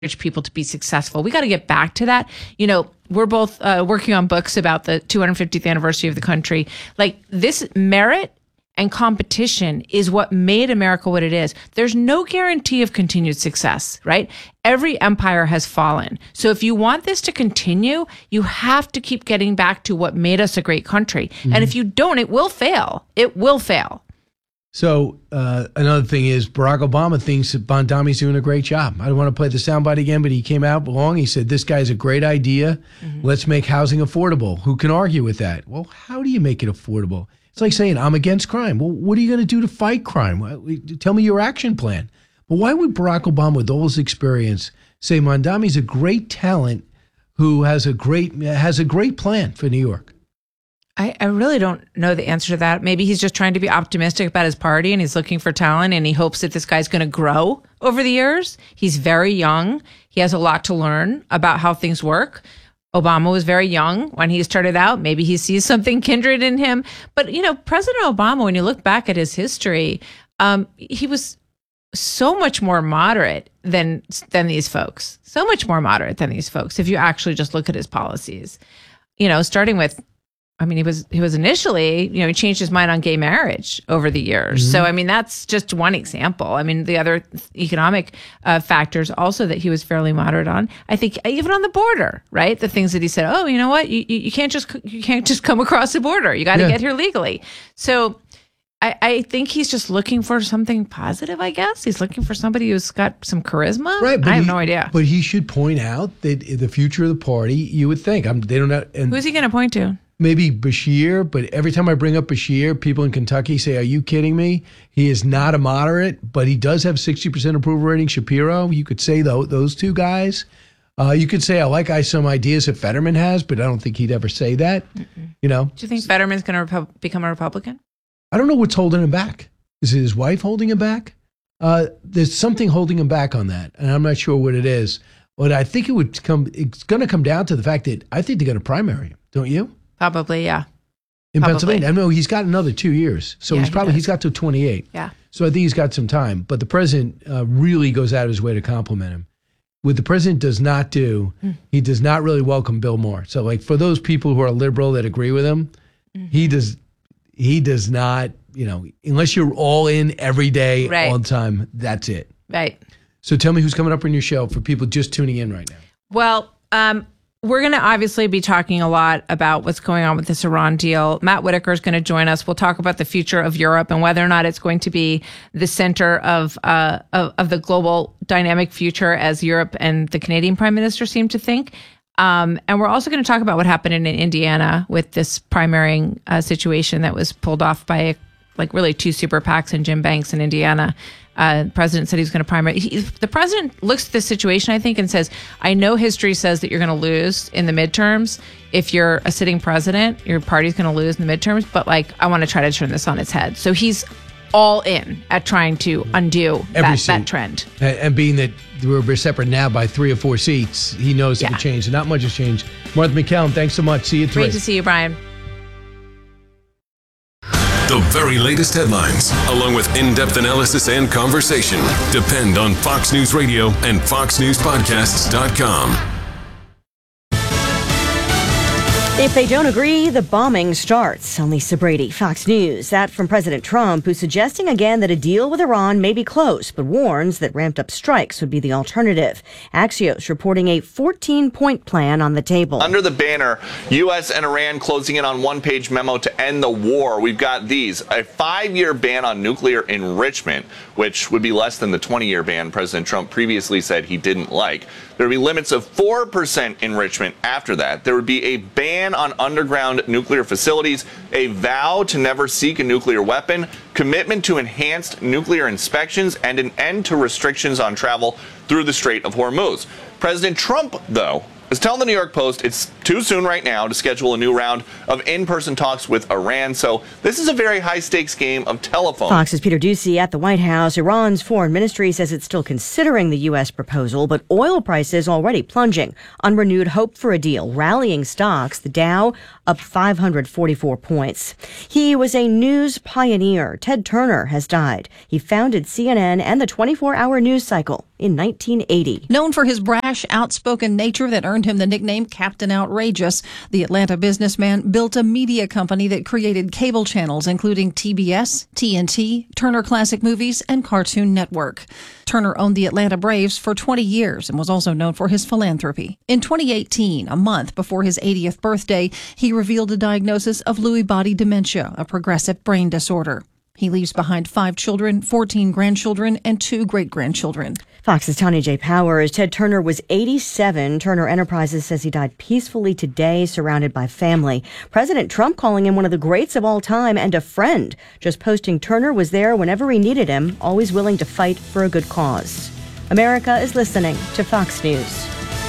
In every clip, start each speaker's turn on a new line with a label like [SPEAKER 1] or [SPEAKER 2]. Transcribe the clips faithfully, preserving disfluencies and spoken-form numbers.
[SPEAKER 1] people to be successful. We got to get back to that. You know, we're both uh, working on books about the two hundred fiftieth anniversary of the country. Like, this merit and competition is what made America what it is. There's no guarantee of continued success, right? Every empire has fallen. So if you want this to continue, you have to keep getting back to what made us a great country. Mm-hmm. And if you don't, it will fail. It will fail.
[SPEAKER 2] So uh, another thing is Barack Obama thinks that Mondami's doing a great job. I don't want to play the soundbite again, but he came out long. He said, this guy's a great idea. Mm-hmm. Let's make housing affordable. Who can argue with that? Well, how do you make it affordable? It's like saying, I'm against crime. Well, what are you going to do to fight crime? Well, tell me your action plan. But why would Barack Obama, with all his experience, say Mondami's a great talent who has a great has a great plan for New York?
[SPEAKER 1] I, I really don't know the answer to that. Maybe he's just trying to be optimistic about his party and he's looking for talent and he hopes that this guy's going to grow over the years. He's very young. He has a lot to learn about how things work. Obama was very young when he started out. Maybe he sees something kindred in him. But, you know, President Obama, when you look back at his history, um, he was so much more moderate than than these folks. So much more moderate than these folks, if you actually just look at his policies. You know, starting with, I mean, he was he was initially, you know, he changed his mind on gay marriage over the years. Mm-hmm. So, I mean, that's just one example. I mean, the other economic uh, factors also that he was fairly moderate on. I think even on the border, right? The things that he said, oh, you know what? You you can't just you can't just come across the border. You got to yeah. get here legally. So, I, I think he's just looking for something positive. I guess he's looking for somebody who's got some charisma.
[SPEAKER 2] Right.
[SPEAKER 1] I have
[SPEAKER 2] he,
[SPEAKER 1] no idea.
[SPEAKER 2] But he should point out that the future of the party, you would think, I'm, they don't know. And
[SPEAKER 1] who's he going to point to?
[SPEAKER 2] Maybe Bashir, but every time I bring up Bashir, people in Kentucky say, are you kidding me? He is not a moderate, but he does have sixty percent approval rating. Shapiro, you could say those, those two guys. Uh, you could say, I like I, some ideas that Fetterman has, but I don't think he'd ever say that. Mm-mm. You know?
[SPEAKER 1] Do you think Fetterman's going to Repu- become a Republican?
[SPEAKER 2] I don't know what's holding him back. Is it his wife holding him back? Uh, there's something holding him back on that, and I'm not sure what it is. But I think it would come. It's going to come down to the fact that I think they're going to primary him, don't you?
[SPEAKER 1] Probably, yeah.
[SPEAKER 2] In
[SPEAKER 1] probably.
[SPEAKER 2] Pennsylvania. I know he's got another two years. So
[SPEAKER 1] yeah,
[SPEAKER 2] he's probably,
[SPEAKER 1] he
[SPEAKER 2] he's got to twenty-eight.
[SPEAKER 1] Yeah.
[SPEAKER 2] So I think he's got some time. But the president uh, really goes out of his way to compliment him. What the president does not do, mm. he does not really welcome Bill Maher. So like for those people who are liberal that agree with him, mm-hmm. he does he does not, you know, unless you're all in every day,
[SPEAKER 1] right.
[SPEAKER 2] all the time, that's it.
[SPEAKER 1] Right.
[SPEAKER 2] So tell me who's coming up on your show for people just tuning in right now.
[SPEAKER 1] Well, um, we're going to obviously be talking a lot about what's going on with this Iran deal. Matt Whitaker is going to join us. We'll talk about the future of Europe and whether or not it's going to be the center of, uh, of, of the global dynamic future as Europe and the Canadian Prime Minister seem to think. Um, and we're also going to talk about what happened in Indiana with this primarying uh, situation that was pulled off by like really two super PACs and Jim Banks in Indiana. Uh, the president said he was going to primary. He, the president looks at this situation, I think, and says, I know history says that you're going to lose in the midterms. If you're a sitting president, your party's going to lose in the midterms. But like, I want to try to turn this on its head. So he's all in at trying to undo that, that trend.
[SPEAKER 2] And, and being that we're separate now by three or four seats, he knows yeah. it can change. And not much has changed. Martha MacCallum, thanks so much. See you at three.
[SPEAKER 1] Great to see you, Brian.
[SPEAKER 3] The very latest headlines, along with in-depth analysis and conversation, depend on Fox News Radio and fox news podcasts dot com.
[SPEAKER 4] If they don't agree, the bombing starts. On Lisa Brady, Fox News. That from President Trump, who's suggesting again that a deal with Iran may be close, but warns that ramped-up strikes would be the alternative. Axios reporting a fourteen-point plan on the table.
[SPEAKER 5] Under the banner, U S and Iran closing in on one-page memo to end the war. We've got these. A five-year ban on nuclear enrichment, which would be less than the twenty-year ban President Trump previously said he didn't like. There would be limits of four percent enrichment after that. There would be a ban on underground nuclear facilities, a vow to never seek a nuclear weapon, commitment to enhanced nuclear inspections, and an end to restrictions on travel through the Strait of Hormuz. President Trump, though, is telling the New York Post it's too soon right now to schedule a new round of in-person talks with Iran. So this is a very high-stakes game of telephone.
[SPEAKER 4] Fox's Peter Doocy at the White House. Iran's foreign ministry says it's still considering the U S proposal, but oil prices already plunging on renewed hope for a deal, rallying stocks. The Dow up five hundred forty-four points. He was a news pioneer. Ted Turner has died. He founded C N N and the twenty-four hour news cycle in nineteen eighty.
[SPEAKER 6] Known for his brash, outspoken nature that earned him the nickname Captain Outrageous, the Atlanta businessman built a media company that created cable channels including T B S, T N T, Turner Classic Movies, and Cartoon Network. Turner owned the Atlanta Braves for twenty years and was also known for his philanthropy. In twenty eighteen, a month before his eightieth birthday, he revealed a diagnosis of Lewy body dementia, a progressive brain disorder. He leaves behind five children, fourteen grandchildren, and two great-grandchildren.
[SPEAKER 4] Fox's Tanya J. Powers. Ted Turner was eighty-seven. Turner Enterprises says he died peacefully today, surrounded by family. President Trump calling him one of the greats of all time and a friend. Just posting Turner was there whenever he needed him, always willing to fight for a good cause. America is listening to Fox News.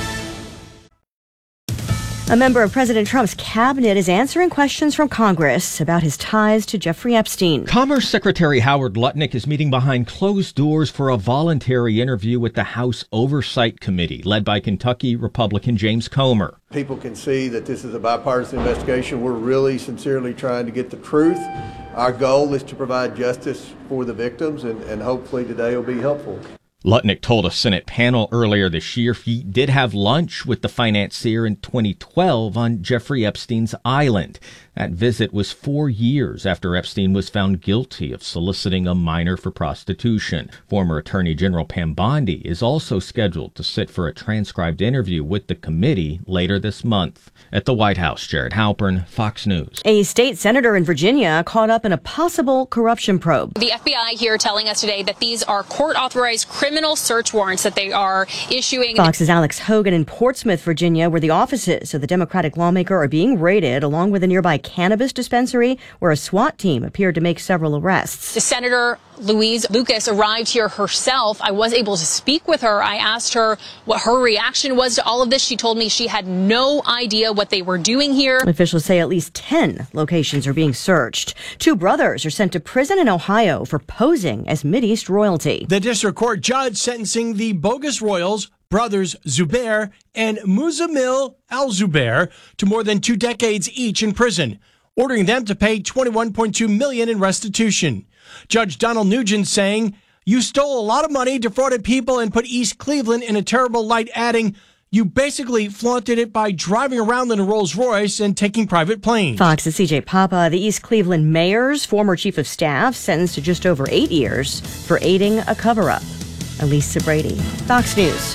[SPEAKER 4] A member of President Trump's cabinet is answering questions from Congress about his ties to Jeffrey Epstein.
[SPEAKER 7] Commerce Secretary Howard Lutnick is meeting behind closed doors for a voluntary interview with the House Oversight Committee, led by Kentucky Republican James Comer.
[SPEAKER 8] People can see that this is a bipartisan investigation. We're really sincerely trying to get the truth. Our goal is to provide justice for the victims, and, and hopefully today will be helpful.
[SPEAKER 7] Lutnick told a Senate panel earlier this year he did have lunch with the financier in twenty twelve on Jeffrey Epstein's island. That visit was four years after Epstein was found guilty of soliciting a minor for prostitution. Former Attorney General Pam Bondi is also scheduled to sit for a transcribed interview with the committee later this month. At the White House, Jared Halpern, Fox News.
[SPEAKER 4] A state senator in Virginia caught up in a possible corruption probe.
[SPEAKER 9] The F B I here telling us today that these are court-authorized criminal search warrants that they are issuing.
[SPEAKER 4] Fox's Alex Hogan in Portsmouth, Virginia, where the offices of the Democratic lawmaker are being raided, along with a nearby cannabis dispensary where a SWAT team appeared to make several arrests.
[SPEAKER 9] The Senator Louise Lucas arrived here herself. I was able to speak with her. I asked her what her reaction was to all of this. She told me she had no idea what they were doing here.
[SPEAKER 4] Officials say at least ten locations are being searched. Two brothers are sent to prison in Ohio for posing as Mideast royalty.
[SPEAKER 10] The district court judge sentencing the bogus royals, brothers Zubair and Muzamil al-Zubair, to more than two decades each in prison, ordering them to pay twenty-one point two million dollars in restitution. Judge Donald Nugent saying, "You stole a lot of money, defrauded people, and put East Cleveland in a terrible light," adding, "You basically flaunted it by driving around in a Rolls Royce and taking private planes."
[SPEAKER 4] Fox's C J Papa, the East Cleveland mayor's former chief of staff, sentenced to just over eight years for aiding a cover-up. Elise Brady, Fox News.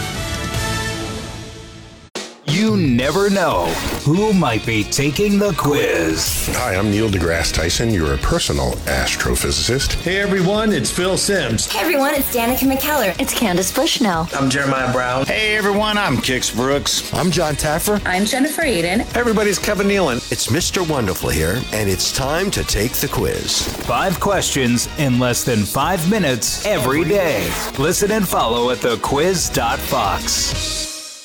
[SPEAKER 11] You never know who might be taking the quiz.
[SPEAKER 12] Hi, I'm Neil deGrasse Tyson, your personal astrophysicist.
[SPEAKER 13] Hey everyone, it's Phil Simms.
[SPEAKER 14] Hey everyone, it's Danica McKellar. It's Candace Bushnell.
[SPEAKER 15] I'm Jeremiah Brown.
[SPEAKER 16] Hey everyone, I'm Kix Brooks.
[SPEAKER 17] I'm John Taffer.
[SPEAKER 18] I'm Jennifer Aiden.
[SPEAKER 19] Hey everybody, it's Kevin Nealon.
[SPEAKER 20] It's Mister Wonderful here, and it's time to take the quiz.
[SPEAKER 11] Five questions in less than five minutes every day. Listen and follow at the quiz dot fox.